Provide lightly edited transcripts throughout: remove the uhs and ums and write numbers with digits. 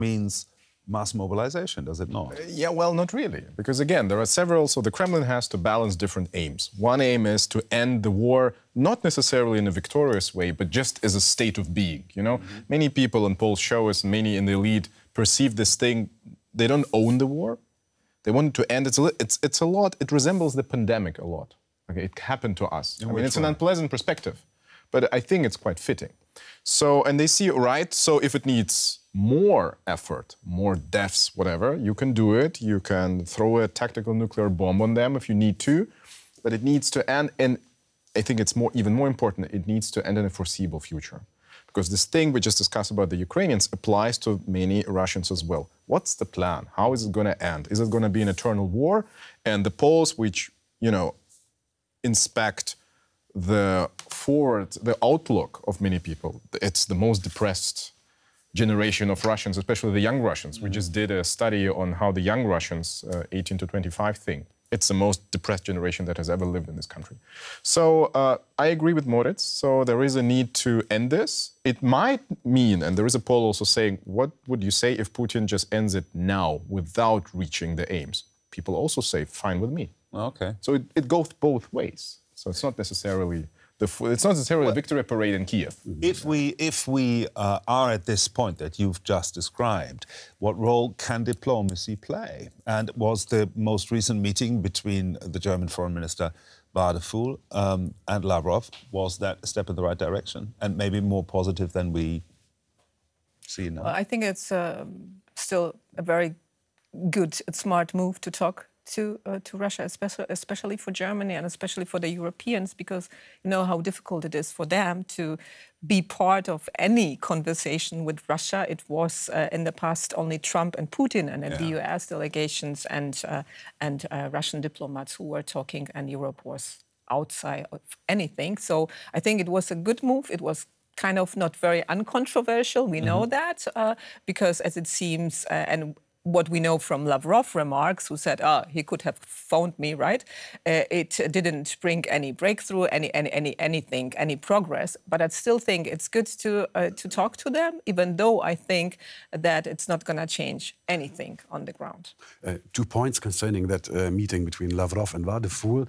means mass mobilization, does it not? Yeah, well, not really. Because again, there are several, so the Kremlin has to balance different aims. One aim is to end the war, not necessarily in a victorious way, but just as a state of being, you know? Many people in polls show us, many in the elite perceive this thing, they don't own the war. They want it to end. It's a lot, it resembles the pandemic a lot. Okay, it happened to us. I mean, it's an unpleasant perspective, but I think it's quite fitting. So, and they see, right, so if it needs more effort, more deaths, whatever, you can do it. You can throw a tactical nuclear bomb on them if you need to, but it needs to end, and I think it's even more important, it needs to end in a foreseeable future. Because this thing we just discussed about the Ukrainians applies to many Russians as well. What's the plan? How is it going to end? Is it going to be an eternal war? And the polls which, you know, inspect the outlook of many people, it's the most depressed generation of Russians, especially the young Russians. We just did a study on how the young Russians, 18 to 25, think. It's the most depressed generation that has ever lived in this country. So I agree with Moritz. So there is a need to end this. It might mean, and there is a poll also saying, what would you say if Putin just ends it now without reaching the aims? People also say, fine with me. Okay. So it goes both ways. So it's not necessarily a victory parade in Kiev. If we are at this point that you've just described, what role can diplomacy play? And was the most recent meeting between the German Foreign Minister Wadephul and Lavrov, was that a step in the right direction and maybe more positive than we see now? Well, I think it's still a very good, smart move to talk to Russia, especially for Germany and especially for the Europeans, because you know how difficult it is for them to be part of any conversation with Russia. It was in the past only Trump and Putin and the US delegations and Russian diplomats who were talking, and Europe was outside of anything. So I think it was a good move. It was kind of not very uncontroversial. We know that because as it seems, and what we know from Lavrov remarks, who said, he could have phoned me, right? It didn't bring any breakthrough, anything, any progress. But I still think it's good to talk to them, even though I think that it's not going to change anything on the ground. 2 points concerning that meeting between Lavrov and Wadephul.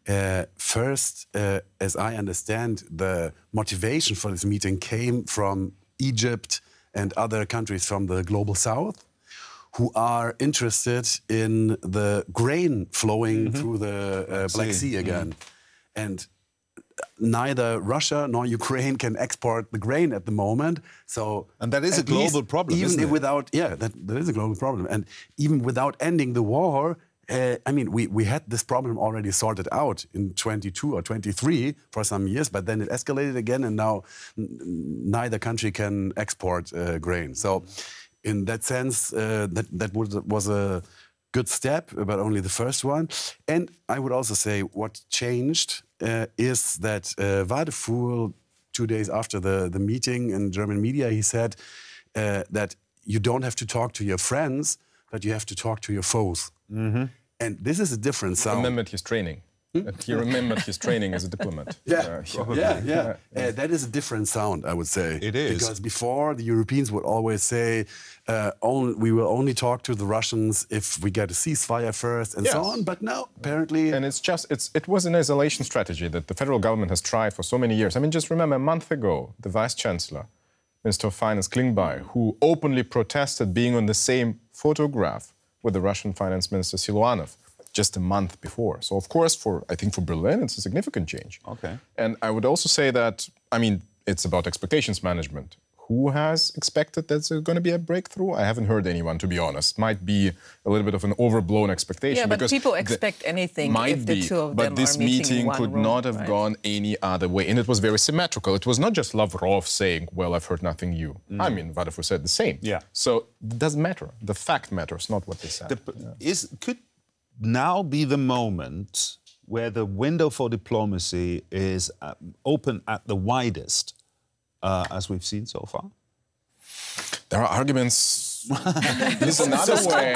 First, as I understand, the motivation for this meeting came from Egypt and other countries from the global south, who are interested in the grain flowing through the Black Sea again. And neither Russia nor Ukraine can export the grain at the moment. So, and that is a global problem, isn't it? That is a global problem. And even without ending the war, I mean, we had this problem already sorted out in 22 or 23 for some years, but then it escalated again, and now neither country can export grain. So, in that sense, that was a good step, but only the first one. And I would also say what changed is that Wadephul, 2 days after the meeting in German media, he said that you don't have to talk to your friends, but you have to talk to your foes. And this is a different sound. He remembered his training. He remembered his training as a diplomat. That is a different sound, I would say. It is. Because before, the Europeans would always say, we will only talk to the Russians if we get a ceasefire first, and so on. But now, apparently... And it was an isolation strategy that the federal government has tried for so many years. I mean, just remember, a month ago, the Vice-Chancellor, Minister of Finance Klingbeil, who openly protested being on the same photograph with the Russian Finance Minister Siluanov, just a month before. So, of course, I think for Berlin, it's a significant change. Okay. And I would also say that, I mean, it's about expectations management. Who has expected there's going to be a breakthrough? I haven't heard anyone, to be honest. Might be a little bit of an overblown expectation. Yeah, but people expect anything if the two of them but this are meeting meeting in one could room, not have right? gone any other way. And it was very symmetrical. It was not just Lavrov saying, well, I've heard nothing new. I mean, Wadephul said the same. Yeah. So it doesn't matter. The fact matters, not what they said. Could now be the moment where the window for diplomacy is open at the widest, as we've seen so far? There are arguments. There's another way.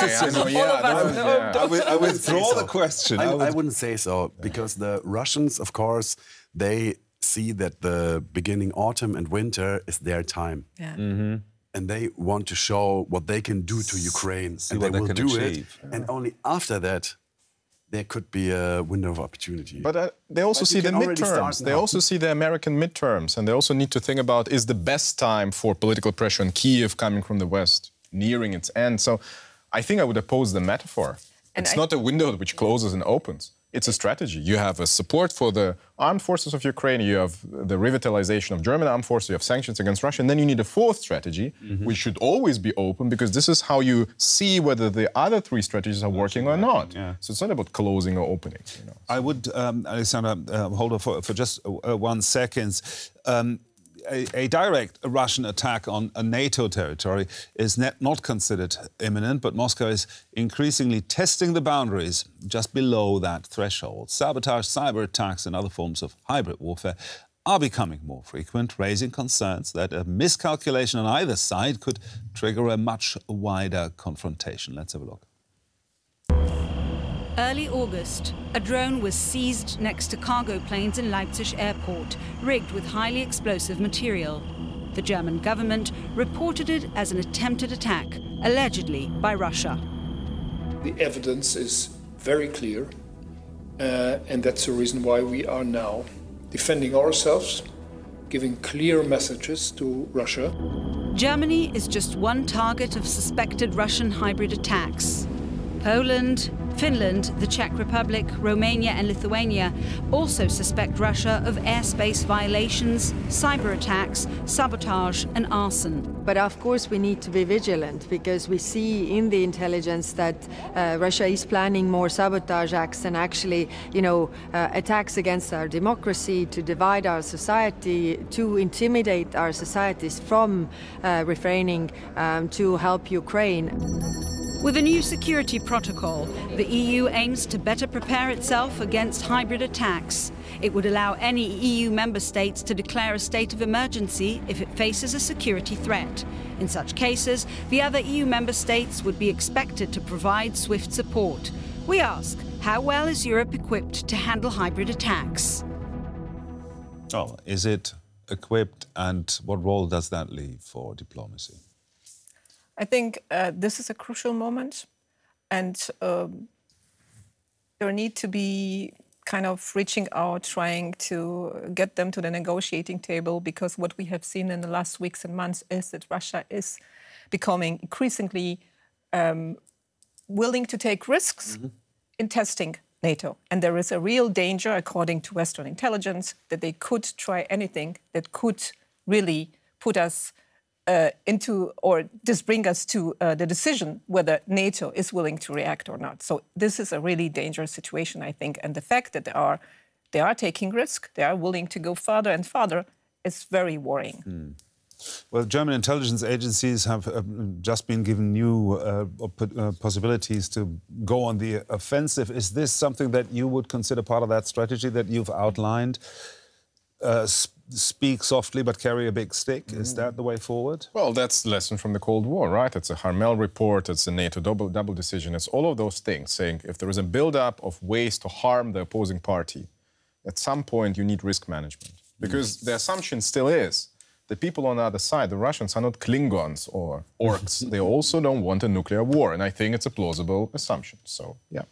I withdraw the question. I wouldn't say so, because the Russians, of course, they see that the beginning autumn and winter is their time. Yeah. and they want to show what they can do to Ukraine, See and what they they will can do achieve. it. And only after that, there could be a window of opportunity. But they also But see you the can already start midterms. They now. also see the American midterms, and they also need to think about, is the best time for political pressure on Kyiv coming from the West nearing its end? So I think I would oppose the metaphor. And It's not a window which closes and opens. It's a strategy. You have a support for the armed forces of Ukraine, you have the revitalization of German armed forces, you have sanctions against Russia, and then you need a fourth strategy, which should always be open, because this is how you see whether the other three strategies are working or not. Yeah. So it's not about closing or opening. I would, Alexander, hold on for just 1 second. A direct Russian attack on a NATO territory is not considered imminent, but Moscow is increasingly testing the boundaries just below that threshold. Sabotage, cyber attacks and other forms of hybrid warfare are becoming more frequent, raising concerns that a miscalculation on either side could trigger a much wider confrontation. Let's have a look. Early August, a drone was seized next to cargo planes in Leipzig airport, rigged with highly explosive material. The German government reported it as an attempted attack, allegedly by Russia. The evidence is very clear, and that's the reason why we are now defending ourselves, giving clear messages to Russia. Germany is just one target of suspected Russian hybrid attacks. Poland, Finland, the Czech Republic, Romania and Lithuania also suspect Russia of airspace violations, cyber attacks, sabotage and arson. But of course we need to be vigilant, because we see in the intelligence that Russia is planning more sabotage acts and actually, attacks against our democracy, to divide our society, to intimidate our societies from refraining to help Ukraine. With a new security protocol, the EU aims to better prepare itself against hybrid attacks. It would allow any EU member states to declare a state of emergency if it faces a security threat. In such cases, the other EU member states would be expected to provide swift support. We ask, how well is Europe equipped to handle hybrid attacks? Oh, is it equipped, and what role does that leave for diplomacy? I think this is a crucial moment, and there need to be kind of reaching out, trying to get them to the negotiating table, because what we have seen in the last weeks and months is that Russia is becoming increasingly willing to take risks in testing NATO. And there is a real danger, according to Western intelligence, that they could try anything that could really put us into, or just bring us to the decision whether NATO is willing to react or not. So this is a really dangerous situation, I think. And the fact that they are taking risk, they are willing to go farther and farther, is very worrying. Well, German intelligence agencies have just been given new possibilities to go on the offensive. Is this something that you would consider part of that strategy that you've outlined? Speak softly but carry a big stick. Is that the way forward? Well, that's the lesson from the Cold War, right? It's a Harmel report, it's a NATO double decision. It's all of those things saying if there is a build-up of ways to harm the opposing party, at some point you need risk management. Because the assumption still is the people on the other side, the Russians, are not Klingons or orcs. They also don't want a nuclear war. And I think it's a plausible assumption. So, yeah.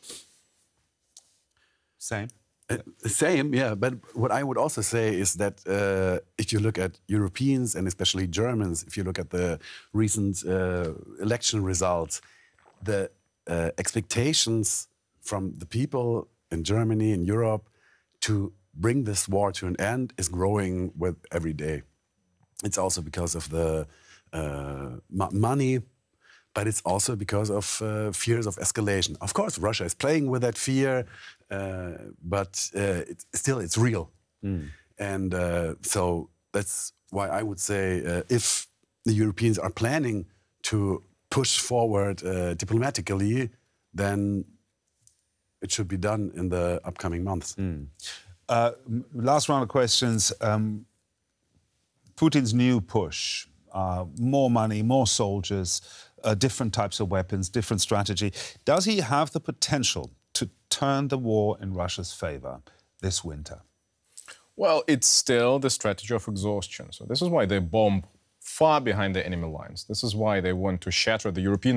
Same. Same, yeah. But what I would also say is that if you look at Europeans and especially Germans, if you look at the recent election results, the expectations from the people in Germany and Europe to bring this war to an end is growing with every day. It's also because of the money, but it's also because of fears of escalation. Of course, Russia is playing with that fear, but it's real. And so that's why I would say if the Europeans are planning to push forward diplomatically, then it should be done in the upcoming months. Last round of questions. Putin's new push, more money, more soldiers, different types of weapons, different strategy. Does he have the potential to turn the war in Russia's favor this winter? Well, it's still the strategy of exhaustion. So this is why they bomb far behind the enemy lines. This is why they want to shatter the European